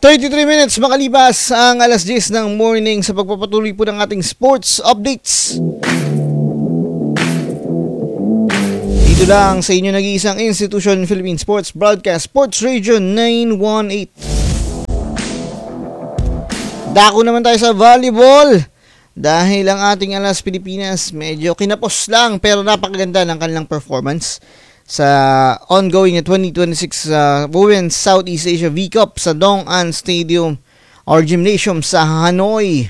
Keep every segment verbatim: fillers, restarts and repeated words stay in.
thirty-three minutes makalipas ang alas diyes ng morning sa pagpapatuloy po ng ating sports updates. Dito lang sa inyo nag-iisang institution Philippine Sports Broadcast Sports Radio nine one eight. Dako naman tayo sa volleyball. Dahil ang ating Alas Pilipinas medyo kinapos lang pero napakaganda ng kanilang performance sa ongoing twenty twenty-six uh, Women's Southeast Asia V-Cup sa Dong An Stadium or Gymnasium sa Hanoi.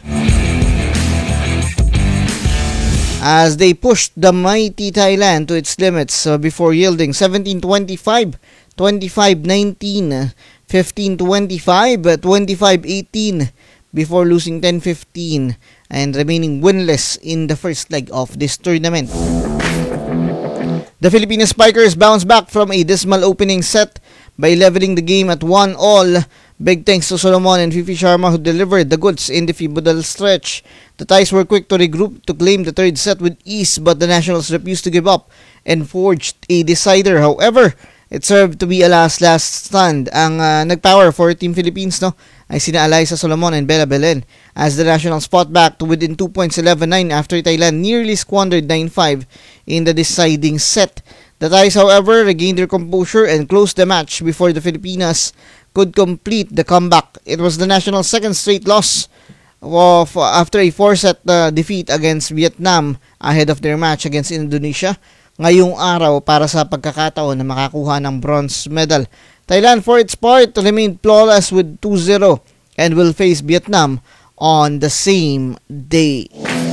As they pushed the mighty Thailand to its limits uh, before yielding seventeen twenty-five, twenty-five nineteen, fifteen twenty-five, twenty-five eighteen before losing ten fifteen and remaining winless in the first leg of this tournament. The Filipino Spikers bounced back from a dismal opening set by leveling the game at one all. Big thanks to Solomon and Fifi Sharma who delivered the goods in the pivotal stretch. The Thais were quick to regroup to claim the third set with ease, but the Nationals refused to give up and forged a decider. However, it served to be a last last stand. Ang uh, nagpower for Team Philippines no ay sina Alyssa Solomon and Bella Belen as the Nationals fought back to within two points eleven nine after Thailand nearly squandered nine five in the deciding set. The Thais, however, regained their composure and closed the match before the Filipinas could complete the comeback. It was the Nationals' second straight loss of after a four-set uh, defeat against Vietnam ahead of their match against Indonesia ngayong araw para sa pagkakataon na makakuha ng bronze medal. Thailand, for its part, remained flawless with two zero and will face Vietnam on the same day.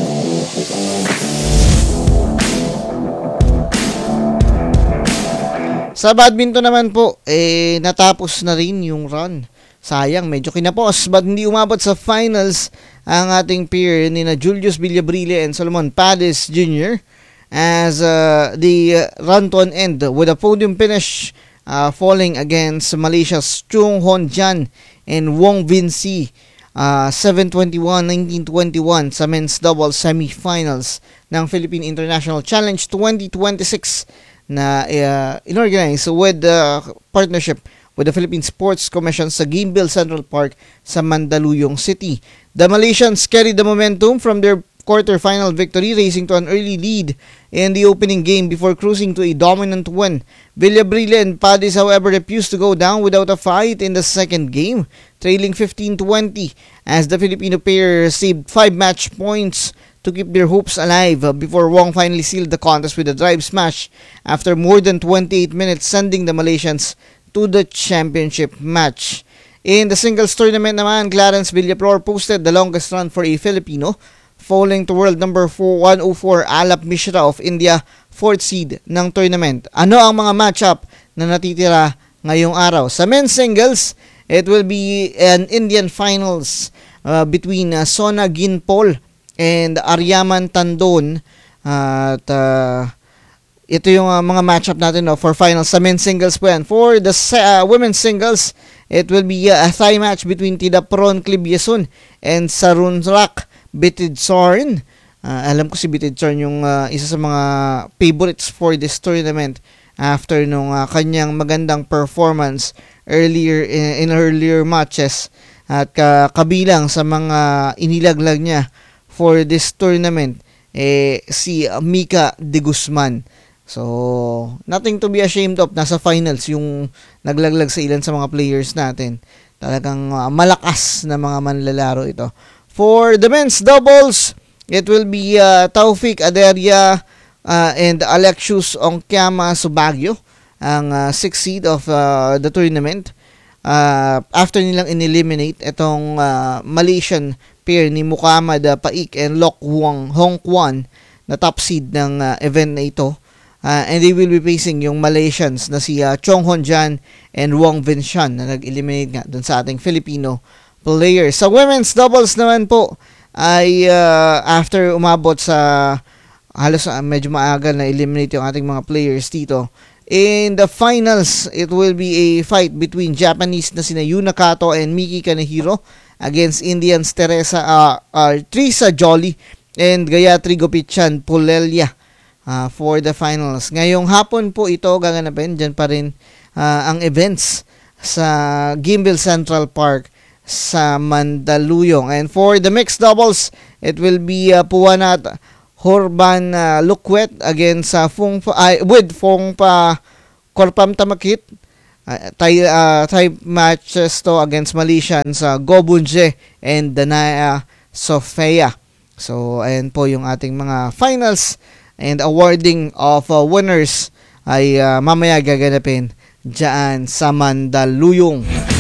Sa badminton naman po, eh, natapos na rin yung run. Sayang, medyo kinapos but hindi umabot sa finals ang ating pair ni na Julius Villabrile and Solomon Pades Junior as uh, the uh, run to an end with a podium finish uh, falling against Malaysia's Chung Hon Jan and Wong Vinci uh, seven twenty-one, nineteen twenty-one sa men's doubles semifinals ng Philippine International Challenge twenty twenty-six na uh, inorganize with the uh, partnership with the Philippine Sports Commission sa Gameville Central Park sa Mandaluyong City. The Malaysians carried the momentum from their quarter-final victory, racing to an early lead in the opening game before cruising to a dominant win. Villabrile and Pades, however, refused to go down without a fight in the second game, trailing fifteen twenty as the Filipino pair received five match points to keep their hopes alive before Wong finally sealed the contest with a drive smash after more than twenty-eight minutes, sending the Malaysians to the championship match. In the singles tournament naman, Clarence Villaflor posted the longest run for a Filipino, falling to world number one oh four Alap Mishra of India, fourth seed ng tournament. Ano ang mga matchup na natitira ngayong araw? Sa men's singles, it will be an Indian finals uh, between uh, Sona Ginpol and Aryaman Tandon. Uh, at uh, ito yung uh, mga matchup natin no, for finals sa men's singles po yan. For the uh, women's singles, it will be uh, a thigh match between Tidapron Klibyesun and Sarunrak Bitidsorn. Uh, alam ko si Bitidsorn yung uh, isa sa mga favorites for this tournament after nung uh, kanyang magandang performance earlier in, in earlier matches at uh, kabilang sa mga inilaglag niya for this tournament eh si uh, Mika de Guzman. So, nothing to be ashamed of. Nasa finals yung naglaglag sa ilan sa mga players natin. Talagang uh, malakas na mga manlalaro ito. For the men's doubles, it will be uh, Taufik Aderia uh, and Alexius Ongkiama Subagio, ang uh, sixth seed of uh, the tournament. Uh, after nilang in-eliminate itong uh, Malaysian pair ni Muhammad uh, Paik and Lok Huang Hong Kwan na top seed ng uh, event na ito. Uh, and they will be facing yung Malaysians na si uh, Chong Hon Jan and Wong Vincian na nag-eliminate nga dun sa ating Filipino players. Sa women's doubles naman po ay uh, after umabot sa halos uh, medyo maaga na eliminate yung ating mga players dito. In the finals, it will be a fight between Japanese na sina Yuna Kato and Miki Kanehiro against Indians Teresa uh, uh, Trisa Jolly and Gayatri Gopichan Pulelia uh, for the finals. Ngayong hapon po ito gaganapin, dyan pa rin uh, ang events sa Gameville Central Park sa Mandaluyong. And for the mixed doubles, it will be uh, Puwanat Horban uh, Lukwet against uh, Fung uh, with Fung Pa Korpam Tamakit. Uh, tie, uh, tie matches to against Malaysians uh, Gobunje and Danaya Sofia. So, ayan po yung ating mga finals and awarding of uh, winners ay uh, mamaya gaganapin dyan sa Mandaluyong.